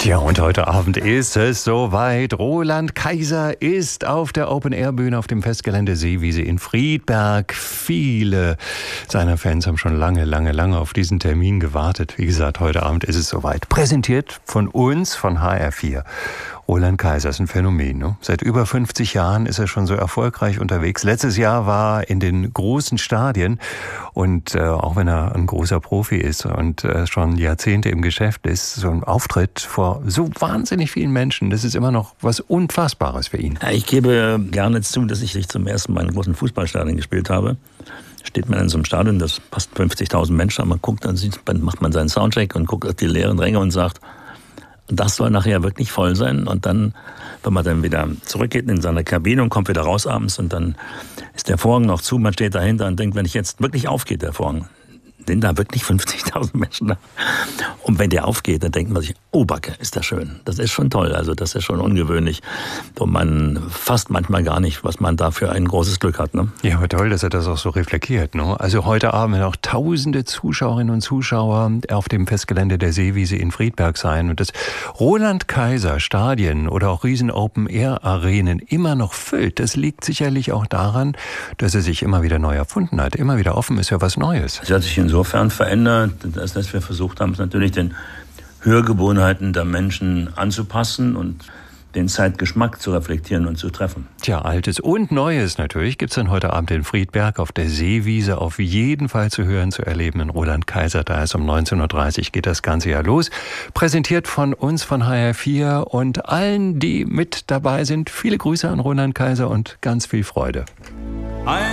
Tja, und heute Abend ist es soweit. Roland Kaiser ist auf der Open-Air-Bühne auf dem Festgelände Seewiese in Friedberg. Viele seiner Fans haben schon lange auf diesen Termin gewartet. Wie gesagt, heute Abend ist es soweit. Präsentiert von uns, von HR4. Roland Kaiser ist ein Phänomen. Ne? Seit über 50 Jahren ist er schon so erfolgreich unterwegs. Letztes Jahr war er in den großen Stadien und auch wenn er ein großer Profi ist und schon Jahrzehnte im Geschäft ist, so ein Auftritt vor so wahnsinnig vielen Menschen, das ist immer noch was Unfassbares für ihn. Ja, ich gebe gerne zu, dass ich zum ersten Mal in einem großen Fußballstadion gespielt habe. Steht man in so einem Stadion, das passt 50.000 Menschen an, man guckt, dann macht man seinen Soundcheck und guckt auf die leeren Ränge und sagt, das soll nachher wirklich voll sein. Und dann, wenn man dann wieder zurückgeht in seine Kabine und kommt wieder raus abends und dann ist der Vorhang noch zu, man steht dahinter und denkt, wenn ich jetzt wirklich aufgeht, der Vorhang, sind da wirklich 50.000 Menschen da. Und wenn der aufgeht, dann denkt man sich, oh Backe, ist das schön. Das ist schon toll, also das ist schon ungewöhnlich, wo man fast manchmal gar nicht, was man da für ein großes Glück hat. Ne? Ja, aber toll, dass er das auch so reflektiert. Ne? Also heute Abend werden auch tausende Zuschauerinnen und Zuschauer auf dem Festgelände der Seewiese in Friedberg sein. Und das Roland Kaiser Stadien oder auch riesen Open-Air-Arenen immer noch füllt, das liegt sicherlich auch daran, dass er sich immer wieder neu erfunden hat, immer wieder offen ist für was Neues. Es hat sich insofern verändert, dass wir versucht haben, es natürlich den Hörgewohnheiten der Menschen anzupassen und den Zeitgeschmack zu reflektieren und zu treffen. Tja, Altes und Neues natürlich gibt's dann heute Abend in Friedberg auf der Seewiese auf jeden Fall zu hören, zu erleben in Roland Kaiser. Da ist um 19.30 Uhr geht das ganze Jahr los. Präsentiert von uns, von HR4 und allen, die mit dabei sind. Viele Grüße an Roland Kaiser und ganz viel Freude.